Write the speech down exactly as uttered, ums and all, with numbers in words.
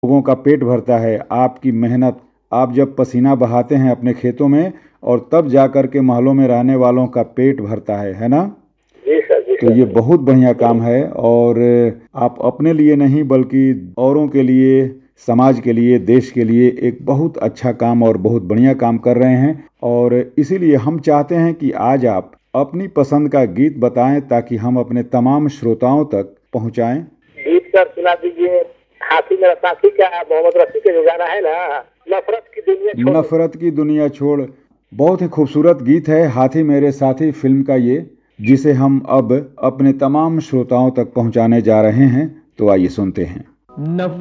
लोगों का पेट भरता है, आपकी मेहनत, आप जब पसीना बहाते हैं अपने खेतों में और तब जा कर के महलों में रहने वालों का पेट भरता है है ना। जी सर, जी तो सर। ये बहुत बढ़िया काम है और आप अपने लिए नहीं बल्कि औरों के लिए, समाज के लिए, देश के लिए एक बहुत अच्छा काम और बहुत बढ़िया काम कर रहे हैं। और इसीलिए हम चाहते हैं कि आज आप अपनी पसंद का गीत बताएं ताकि हम अपने तमाम श्रोताओं तक पहुंचाएं। गीत सर सुना दीजिए, हाथी मेरा साथी का, मोहम्मद रफी का जो गाना है ना, नफरत की दुनिया छोड़। नफरत की दुनिया छोड़, बहुत ही खूबसूरत गीत है हाथी मेरे साथी फिल्म का ये, जिसे हम अब अपने तमाम श्रोताओं तक पहुंचाने जा रहे हैं। तो आइए सुनते हैं।